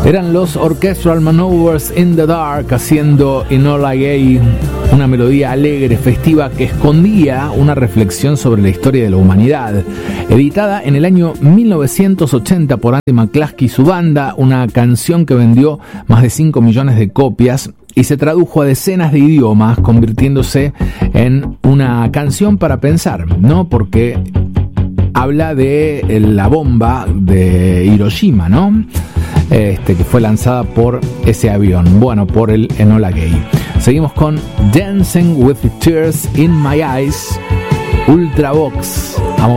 Eran los Orchestral Maneuvers in the Dark haciendo Enola Gay, una melodía alegre, festiva, que escondía una reflexión sobre la historia de la humanidad. Editada en el año 1980 por Andy McCluskey y su banda, una canción que vendió más de 5 millones de copias y se tradujo a decenas de idiomas, convirtiéndose en una canción para pensar, ¿no? Porque habla de la bomba de Hiroshima, ¿no? Que fue lanzada por ese avión, bueno, por el Enola Gay. Seguimos con Dancing with Tears in My Eyes, Ultravox.